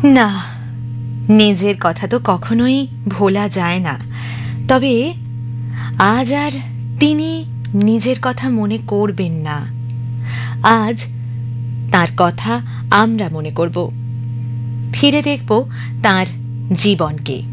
না, নিজের কথা তো কখনোই ভোলা যায় না। তবে আজ আর তিনি নিজের কথা মনে করবেন না। আজ তার কথা আমরা মনে করব, ফিরে দেখব তার জীবনকে।